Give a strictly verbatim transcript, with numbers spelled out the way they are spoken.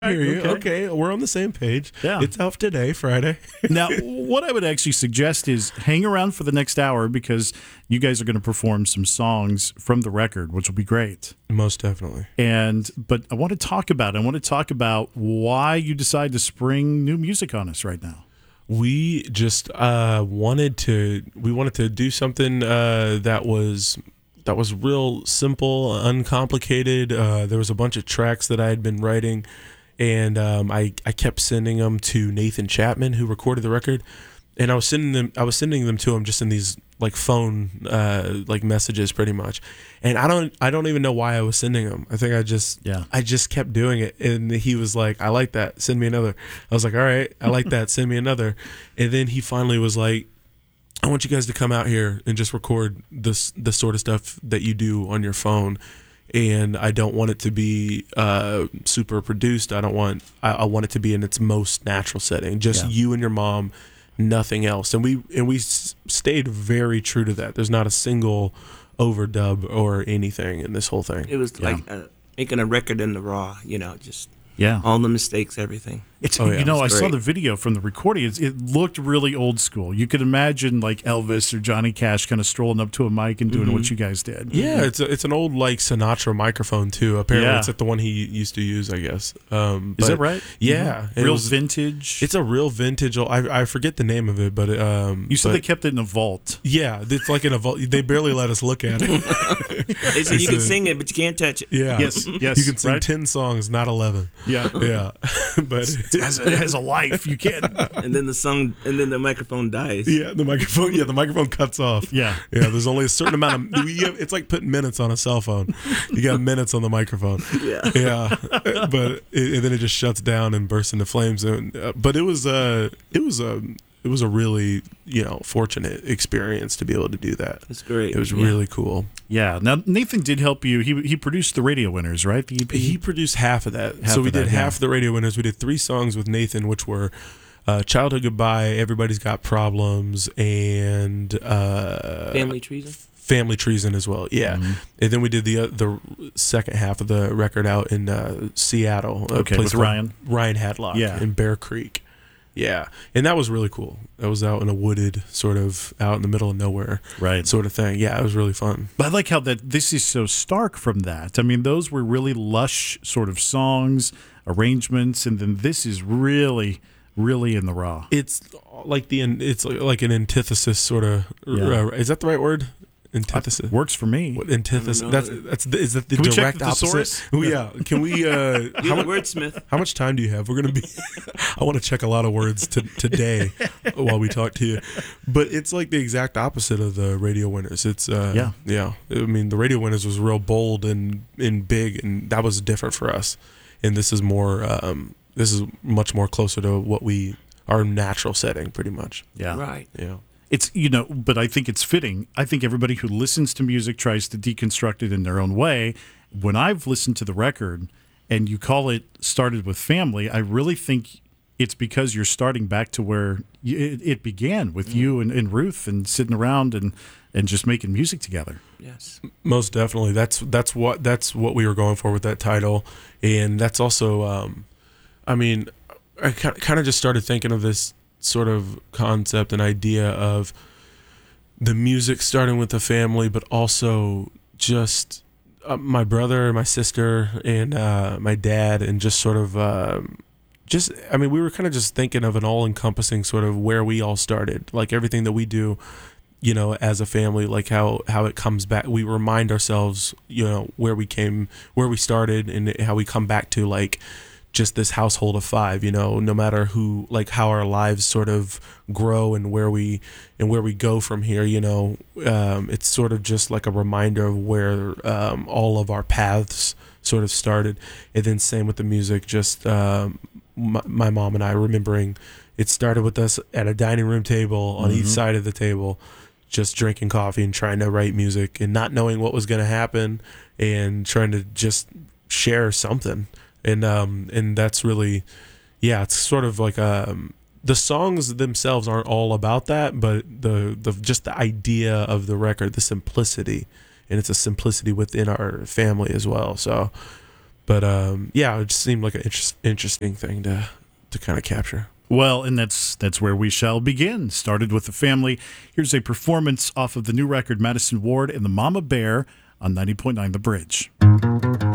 I hear you. Okay. Okay, we're on the same page. Yeah. It's out today, Friday. Now, what I would actually suggest is hang around for the next hour because you guys are going to perform some songs from the record, which will be great. Most definitely. And but I want to talk about I want to talk about why you decide to spring new music on us right now. We just uh, wanted to we wanted to do something uh, that was that was real simple, uncomplicated. Uh, there was a bunch of tracks that I had been writing, and um, I I kept sending them to Nathan Chapman, who recorded the record, and I was sending them I was sending them to him just in these like phone uh, like messages, pretty much. And I don't I don't even know why I was sending them. I think I just Yeah. I just kept doing it, and he was like, "I like that. Send me another." I was like, "All right, I like that. Send me another." And then he finally was like, I want you guys to come out here and just record this the sort of stuff that you do on your phone, and I don't want it to be uh, super produced. I don't want I, I want it to be in its most natural setting, just Yeah. you and your mom, nothing else. And we and we s- stayed very true to that. There's not a single overdub or anything in this whole thing. It was Yeah. like uh, making a record in the raw, you know, just Yeah. all the mistakes, everything. It's, Oh, yeah. you know, I It's saw great. the video from the recording. It's, it looked really old school. You could imagine like Elvis or Johnny Cash kind of strolling up to a mic and doing Mm-hmm. what you guys did. Yeah, it's a, it's an old like Sinatra microphone too. Apparently, Yeah. it's like the one he used to use, I guess. Um, Is but- that right? Yeah, Mhm. it Real was- vintage. It's a real vintage. I I forget the name of it, but um, you said but- they kept it in a vault. yeah, it's like in a vault. They barely let us look at it. They said you can a- sing it, but you can't touch it. Yeah, Yes, yes, You can sing right? ten songs, not eleven. Yeah. Yeah, but It has, a, it has a life. You can't. And then the song, and then the microphone dies. yeah, the microphone. Yeah, the microphone cuts off. Yeah. Yeah, there's only a certain amount of. We have, it's like putting minutes on a cell phone. You got minutes on the microphone. Yeah. Yeah, but it, and then it just shuts down and bursts into flames. And, uh, but it was a, it was a, it was a really you know fortunate experience to be able to do that. It's great. It was Yeah. really cool. Yeah. Now Nathan did help you. He he produced the Radio Winners, right? The E P. He produced half of that. Half so we of did that, yeah. half the Radio Winners. We did three songs with Nathan, which were uh, Childhood Goodbye, Everybody's Got Problems, and uh, Family treason. Family Treason as well. Yeah. Mm-hmm. And then we did the uh, the second half of the record out in uh, Seattle. a Okay, place with called Ryan. Ryan Hadlock Yeah. in Bear Creek. Yeah. And that was really cool. That was out in a wooded, sort of out in the middle of nowhere Right. sort of thing. Yeah, it was really fun. But I like how that this is so stark from that. I mean, those were really lush sort of songs, arrangements, and then this is really, really in the raw. It's like the it's like an antithesis sort of. Yeah. Uh, is that the right word? Antithesis. Works for me. What antithesis? I don't That's know. that's the, is that the Can we check direct the opposite? thesaurus? Oh, yeah. Can we? Uh, You're how, the mu- wordsmith. how much time do you have? We're gonna be. I want to check a lot of words to, today while we talk to you, but it's like the exact opposite of the Radio Winners. It's uh, Yeah. yeah. I mean, the Radio Winners was real bold and and big, and that was different for us. And this is more. Um, this is much more closer to what we our natural setting, pretty much. Yeah. Right. Yeah. It's, you know, but I think it's fitting. I think everybody who listens to music tries to deconstruct it in their own way. When I've listened to the record and you call it Started with Family, I really think it's because you're starting back to where y- it, it began with you and, and Ruth and sitting around and, and just making music together. Yes. Most definitely. That's that's what that's what we were going for with that title, and that's also. Um, I mean, I kind of just started thinking of this sort of concept and idea of the music starting with the family, but also just uh, my brother, my sister, and uh, my dad, and just sort of. Um, Just, I mean, we were kind of just thinking of an all-encompassing sort of where we all started, like everything that we do, you know, as a family, like how, how it comes back. We remind ourselves, you know, where we came, where we started, and how we come back to like just this household of five, you know, no matter who, like how our lives sort of grow and where we and where we go from here, you know, um, it's sort of just like a reminder of where um, all of our paths sort of started. And then same with the music, just um, my, my mom and I remembering it started with us at a dining room table on each side of the table, just drinking coffee and trying to write music and not knowing what was going to happen and trying to just share something. And um and that's really, yeah, it's sort of like um the songs themselves aren't all about that, but the the just the idea of the record, the simplicity, and it's a simplicity within our family as well. So but um, yeah, it just seemed like an interest, interesting thing to to kind of capture. Well, and that's that's where we shall begin. Started with the family. Here's a performance off of the new record, Madison Ward and the Mama Bear, on ninety point nine The Bridge.